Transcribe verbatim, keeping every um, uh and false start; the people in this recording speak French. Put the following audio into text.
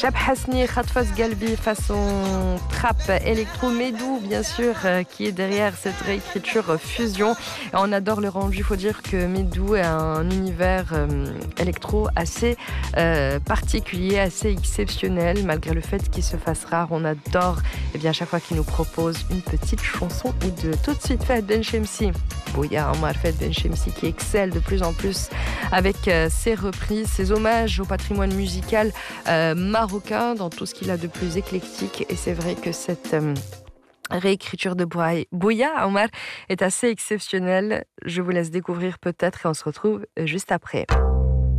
Chab Hasni, Khatfas Galbi, façon trap électro Médou, bien sûr, euh, qui est derrière cette réécriture euh, fusion. Et on adore le rendu. Il faut dire que Médou est un univers euh, électro assez euh, particulier, assez exceptionnel, malgré le fait qu'il se fasse rare. On adore, et bien, à chaque fois qu'il nous propose une petite chanson ou deux. Tout de suite, Fahd Benchemsi. Bouya Omar Fahd Benchemsi qui excelle de plus en plus avec euh, ses reprises, ses hommages au patrimoine musical euh, marocain dans tout ce qu'il a de plus éclectique. Et c'est vrai que cette euh, réécriture de Bouya Omar est assez exceptionnelle. Je vous laisse découvrir peut-être et on se retrouve juste après.